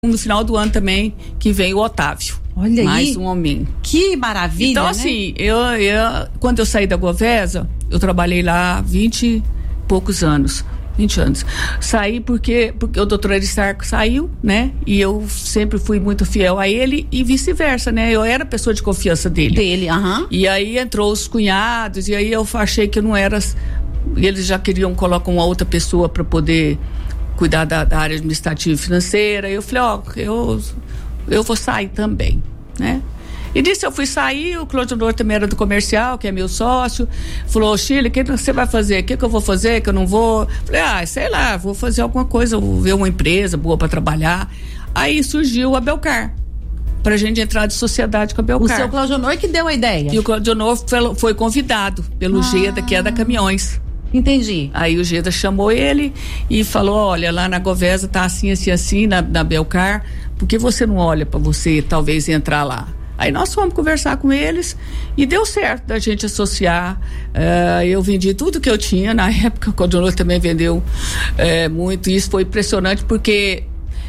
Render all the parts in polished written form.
No final do ano também, que vem o Otávio. Olha mais aí. um homem. Que maravilha, então, né? assim, quando eu saí da Govesa, eu trabalhei lá 20 e poucos anos. 20 anos. Saí porque o doutor Aristarco saiu, né? E eu sempre fui muito fiel a ele e vice-versa, né? Eu era pessoa de confiança dele. E aí entrou os cunhados e aí eu achei que eu não era... Eles já queriam colocar uma outra pessoa para poder cuidar da área administrativa e financeira. Eu falei, eu vou sair também, né? E disso eu fui sair, o Claudionor também era do comercial, que é meu sócio, falou, Chile, o que você vai fazer? O que eu vou fazer, que eu não vou? Falei, sei lá, vou fazer alguma coisa, vou ver uma empresa boa para trabalhar. Aí surgiu a Belcar, pra gente entrar de sociedade com a Belcar. O seu Claudionor que deu a ideia? E o Claudionor foi convidado pelo Geda, que é da Caminhões. Entendi. Aí o Geda chamou ele e falou, olha, lá na Govesa tá assim, na Belcar, por que você não olha para você talvez entrar lá? Aí nós fomos conversar com eles e deu certo da gente associar. Eu vendi tudo que eu tinha na época, o Claudionor também vendeu muito, e isso foi impressionante porque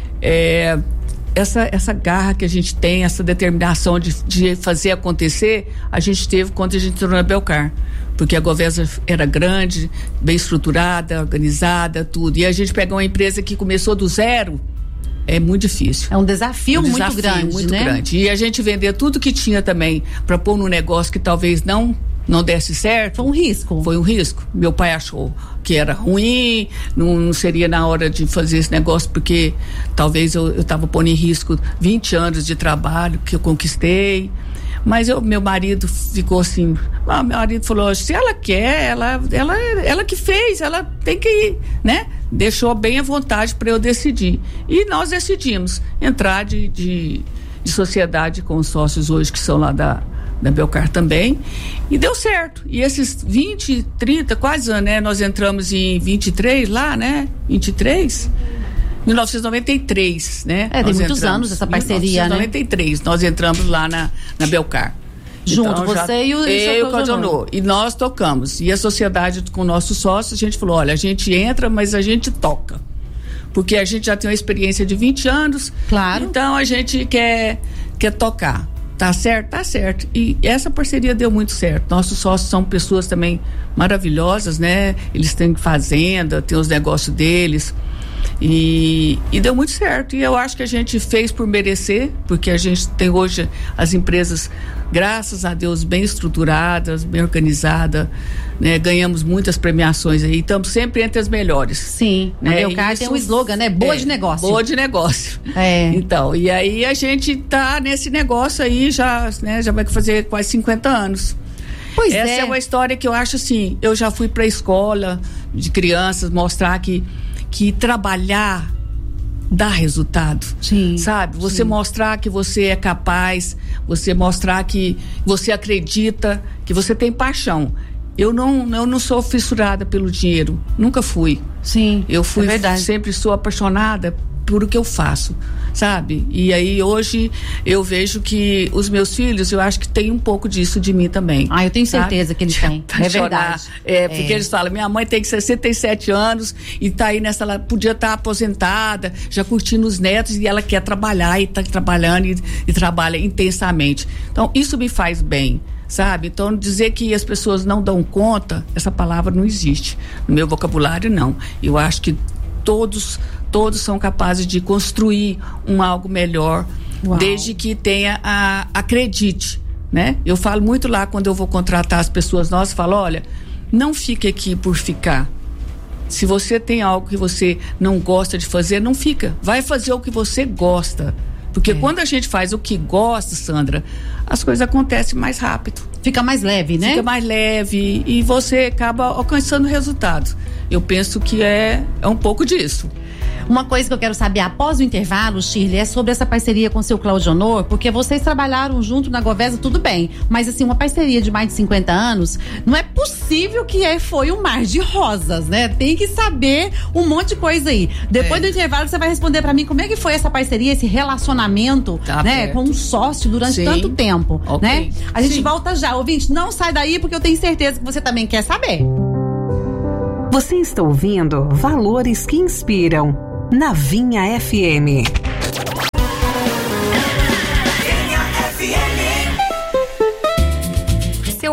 essa garra que a gente tem, essa determinação de fazer acontecer, a gente teve quando a gente entrou na Belcar. Porque a Govesa era grande, bem estruturada, organizada, tudo. E a gente pega uma empresa que começou do zero, é muito difícil. É um desafio muito grande. E a gente vender tudo que tinha também para pôr num negócio que talvez não desse certo. Foi um risco. Foi um risco. Meu pai achou que era ruim, não seria na hora de fazer esse negócio, porque talvez eu estava pondo em risco 20 anos de trabalho que eu conquistei. Mas meu marido ficou assim, meu marido falou, se ela quer, ela que fez, ela tem que ir, né? Deixou bem à vontade para eu decidir. E nós decidimos entrar de sociedade com os sócios hoje que são lá da Belcar também, e deu certo. E esses 20, 30, quase anos, né? Nós entramos em 23 lá, né? 1993, né? Tem muitos anos essa parceria, 1993, né? Nós entramos lá na Belcar. Junto, então, você e o Claudionor. E nós tocamos. E a sociedade com nossos sócios, a gente falou, olha, a gente entra, mas a gente toca. Porque a gente já tem uma experiência de 20 anos. Claro. Então a gente quer tocar. Tá certo? Tá certo. E essa parceria deu muito certo. Nossos sócios são pessoas também maravilhosas, né? Eles têm fazenda, têm os negócios deles. E deu muito certo. E eu acho que a gente fez por merecer, porque a gente tem hoje as empresas, graças a Deus, bem estruturadas, bem organizadas, né? Ganhamos muitas premiações aí, estamos sempre entre as melhores. Sim, né? A Belcar tem um slogan, né? Boa de negócio. Boa de negócio. Então, e aí a gente tá nesse negócio aí já, né? Já vai fazer quase 50 anos. Essa é uma história que eu acho assim, eu já fui pra escola de crianças mostrar que trabalhar dá resultado. Sim, sabe? Você mostrar que você é capaz, você mostrar que você acredita, que você tem paixão. Eu não sou fissurada pelo dinheiro, nunca fui. Sim, eu fui, verdade. Sempre sou apaixonada por o que eu faço, sabe? E aí hoje eu vejo que os meus filhos, eu acho que tem um pouco disso de mim também. Eu tenho certeza que eles têm. É verdade. Porque eles falam, minha mãe tem 67 anos e tá aí ela podia estar aposentada, já curtindo os netos, e ela quer trabalhar e tá trabalhando e trabalha intensamente. Então isso me faz bem, sabe? Então dizer que as pessoas não dão conta, essa palavra não existe no meu vocabulário, não. Eu acho que todos são capazes de construir algo melhor. Uau. Desde que acredite, né? Eu falo muito lá quando eu vou contratar as pessoas nossas, falo, olha, não fique aqui por ficar. Se você tem algo que você não gosta de fazer, não fica. Vai fazer o que você gosta. Porque quando a gente faz o que gosta, Sandra, as coisas acontecem mais rápido. Fica mais leve, né? Fica mais leve e você acaba alcançando resultados. Eu penso que é um pouco disso. Uma coisa que eu quero saber após o intervalo, Shirley, é sobre essa parceria com o seu Claudionor, porque vocês trabalharam junto na Govesa, tudo bem, mas assim, uma parceria de mais de 50 anos, não é possível que foi um mar de rosas, né? Tem que saber um monte de coisa aí. Depois do intervalo você vai responder pra mim como é que foi essa parceria, esse relacionamento, né? Com um sócio durante tanto tempo, né? A gente volta já, ouvinte, não sai daí porque eu tenho certeza que você também quer saber. Você está ouvindo Valores que Inspiram, na Vinha FM.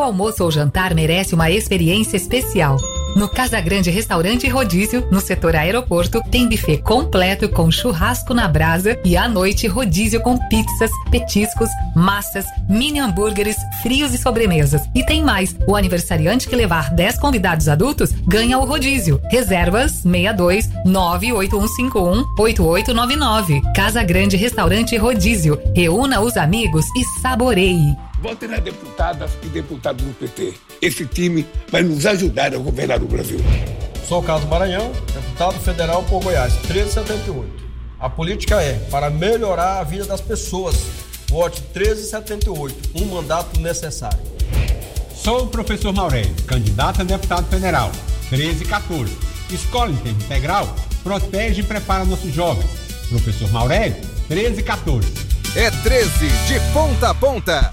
almoço ou jantar merece uma experiência especial. No Casa Grande Restaurante e Rodízio, no setor aeroporto, tem buffet completo com churrasco na brasa e à noite rodízio com pizzas, petiscos, massas, mini hambúrgueres, frios e sobremesas. E tem mais, o aniversariante que levar 10 convidados adultos ganha o rodízio. Reservas 62 98151 8899. Casa Grande Restaurante e Rodízio. Reúna os amigos e saboreie. Vote nas deputadas e deputados do PT. Esse time vai nos ajudar a governar o Brasil. Sou Carlos Maranhão, deputado federal por Goiás, 1378. A política é para melhorar a vida das pessoas. Vote 1378, um mandato necessário. Sou o professor Maurélio, candidato a deputado federal, 1314. Escola em tempo integral protege e prepara nossos jovens. Professor Maurélio, 1314. É 13 de ponta a ponta.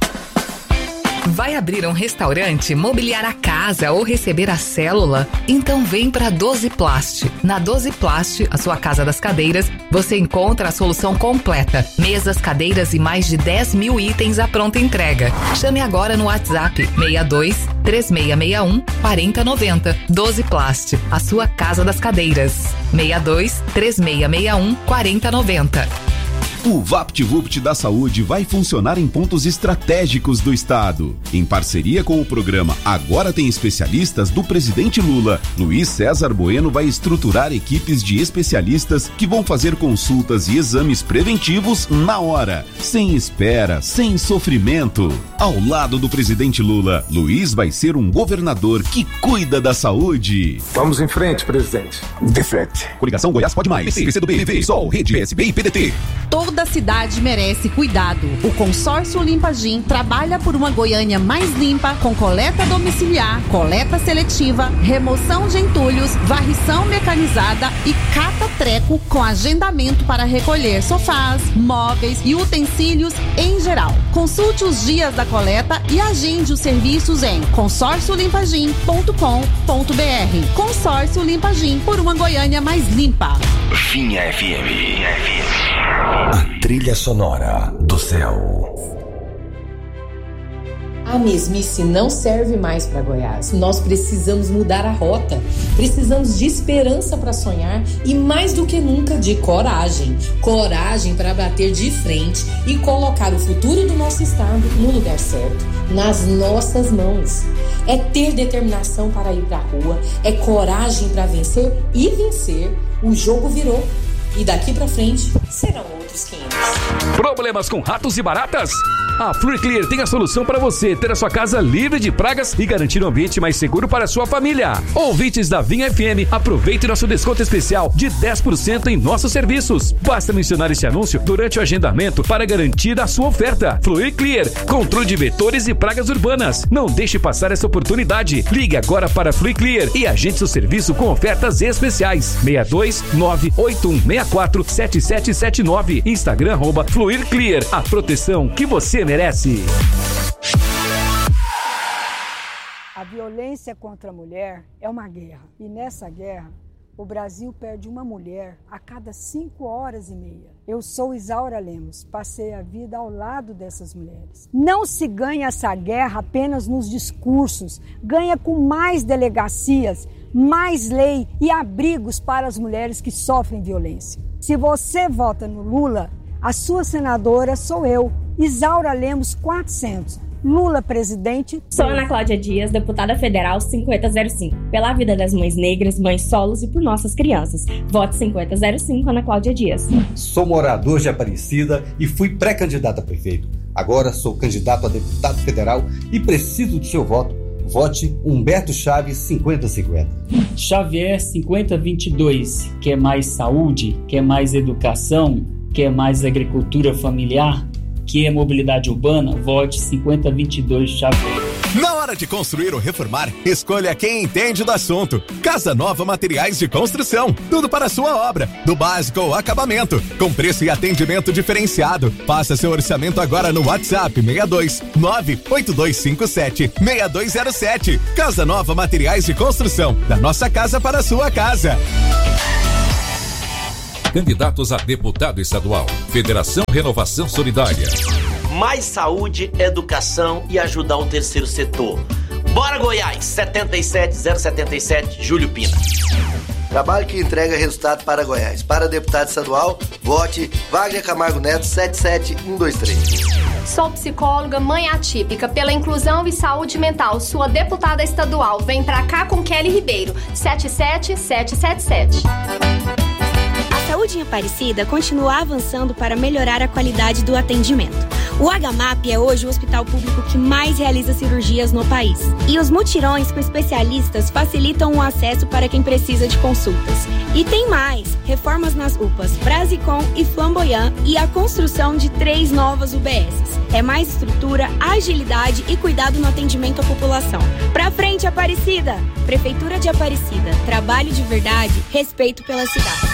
Vai abrir um restaurante, mobiliar a casa ou receber a célula? Então vem para 12 Plast. Na 12 Plast, a sua casa das cadeiras, você encontra a solução completa. Mesas, cadeiras e mais de 10 mil itens à pronta entrega. Chame agora no WhatsApp 62 3661 4090. 12 Plast, a sua casa das cadeiras. 62 3661 4090. O VaptVupt da Saúde vai funcionar em pontos estratégicos do estado. Em parceria com o programa Agora Tem Especialistas do presidente Lula, Luiz César Bueno vai estruturar equipes de especialistas que vão fazer consultas e exames preventivos na hora, sem espera, sem sofrimento. Ao lado do presidente Lula, Luiz vai ser um governador que cuida da saúde. Vamos em frente, presidente. De frente. Coligação Goiás Pode Mais. PCdoB, PV, Sol, Rede, PSB e PDT. Toda cidade merece cuidado. O consórcio Limpagim trabalha por uma Goiânia mais limpa, com coleta domiciliar, coleta seletiva, remoção de entulhos, varrição mecanizada e cata-treco com agendamento para recolher sofás, móveis e utensílios em geral. Consulte os dias da coleta e agende os serviços em consórciolimpagim.com.br. Consórcio Limpagim, por uma Goiânia mais limpa. Vinha FM. A trilha sonora do céu. A mesmice não serve mais para Goiás. Nós precisamos mudar a rota. Precisamos de esperança para sonhar e, mais do que nunca, de coragem. Coragem para bater de frente e colocar o futuro do nosso estado no lugar certo, nas nossas mãos. É ter determinação para ir para a rua, é coragem para vencer e vencer. O jogo virou. E daqui pra frente, serão outros 500. Problemas com ratos e baratas? A FluidClear tem a solução para você ter a sua casa livre de pragas e garantir um ambiente mais seguro para a sua família. Ouvintes da Vinha FM, aproveite nosso desconto especial de 10% em nossos serviços. Basta mencionar esse anúncio durante o agendamento para garantir a sua oferta. FluidClear, controle de vetores e pragas urbanas. Não deixe passar essa oportunidade. Ligue agora para FluidClear e agende seu serviço com ofertas especiais. 62 98164 7779. Instagram @FluidClear. A proteção que você merece. A violência contra a mulher é uma guerra. E nessa guerra, o Brasil perde uma mulher a cada 5 horas e meia. Eu sou Isaura Lemos, passei a vida ao lado dessas mulheres. Não se ganha essa guerra apenas nos discursos, ganha com mais delegacias, mais lei e abrigos para as mulheres que sofrem violência. Se você vota no Lula, a sua senadora sou eu, Isaura Lemos 400. Lula presidente. Sou Ana Cláudia Dias, deputada federal 5005. Pela vida das mães negras, mães solos e por nossas crianças. Vote 5005, Ana Cláudia Dias. Sou morador de Aparecida e fui pré-candidato a prefeito. Agora sou candidato a deputado federal e preciso do seu voto. Vote Humberto Chaves 5050. Xavier 5022. Quer mais saúde? Quer mais educação? Quer mais agricultura familiar? Quer mobilidade urbana? Vote 5022 Xavier. Na hora de construir ou reformar, escolha quem entende do assunto. Casa Nova Materiais de Construção. Tudo para a sua obra, do básico ao acabamento, com preço e atendimento diferenciado. Faça seu orçamento agora no WhatsApp 62 98257 6207. Casa Nova Materiais de Construção. Da nossa casa para a sua casa. Candidatos a deputado estadual. Federação Renovação Solidária. Mais saúde, educação e ajudar o terceiro setor. Bora Goiás, 77077, Júlio Pina. Trabalho que entrega resultado para Goiás. Para deputado estadual, vote Wagner Camargo Neto, 77123. Sou psicóloga, mãe atípica, pela inclusão e saúde mental. Sua deputada estadual. Vem pra cá com Kelly Ribeiro, 77777. A saúde em Aparecida continua avançando para melhorar a qualidade do atendimento. O HMAP é hoje o hospital público que mais realiza cirurgias no país. E os mutirões com especialistas facilitam o acesso para quem precisa de consultas. E tem mais! Reformas nas UPAs Brasicom e Flamboyant e a construção de 3 novas UBSs. É mais estrutura, agilidade e cuidado no atendimento à população. Pra frente, Aparecida! Prefeitura de Aparecida. Trabalho de verdade, respeito pela cidade.